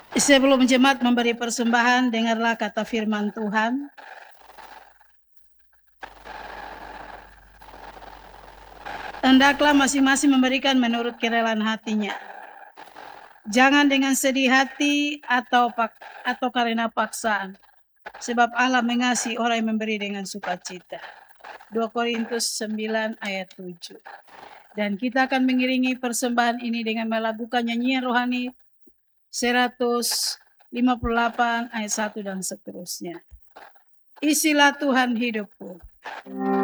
Sebelum jemaat memberi persembahan, dengarlah kata firman Tuhan. Hendaklah masing-masing memberikan menurut kerelaan hatinya. Jangan dengan sedih hati atau karena paksaan. Sebab Allah mengasihi orang yang memberi dengan sukacita. 2 Korintus 9 ayat 7. Dan kita akan mengiringi persembahan ini dengan melakukan nyanyian rohani 158 ayat 1 dan seterusnya. Isilah Tuhan hidupku.